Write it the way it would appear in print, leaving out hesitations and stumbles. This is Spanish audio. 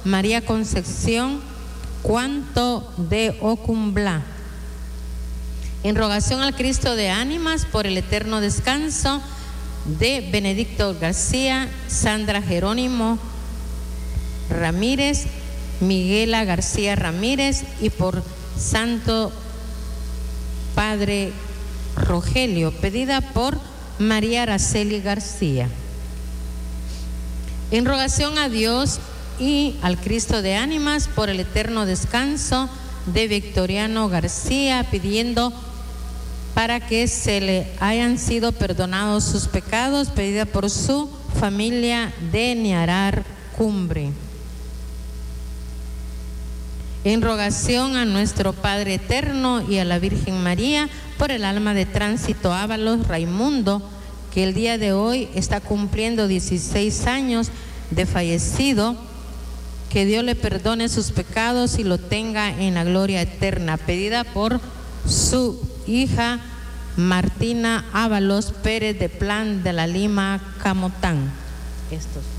María Concepción Cuanto de Ocumblá. En rogación al Cristo de Ánimas por el eterno descanso de Benedicto García, Sandra Jerónimo Ramírez, Miguela García Ramírez y por Santo Padre Rogelio, pedida por María Araceli García. En rogación a Dios y al Cristo de Ánimas por el eterno descanso de Victoriano García, pidiendo para que se le hayan sido perdonados sus pecados, pedida por su familia de Niarar Cumbre. En rogación a nuestro Padre Eterno y a la Virgen María por el alma de Tránsito Ábalos Raimundo, que el día de hoy está cumpliendo 16 años de fallecido, que Dios le perdone sus pecados y lo tenga en la gloria eterna, pedida por su hija Martina Ábalos Pérez de Plan de la Lima, Camotán. Estos